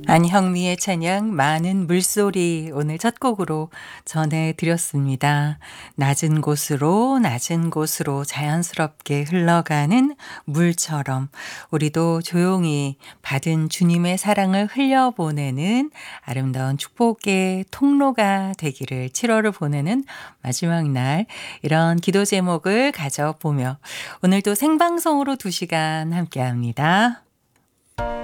안형미의 찬양 많은 물소리 오늘 첫 곡으로 전해드렸습니다. 낮은 곳으로 자연스럽게 흘러가는 물처럼 우리도 조용히 받은 주님의 사랑을 흘려보내는 아름다운 축복의 통로가 되기를 7월을 보내는 마지막 날 이런 기도 제목을 가져보며 오늘도 생방송으로 2시간 함께합니다.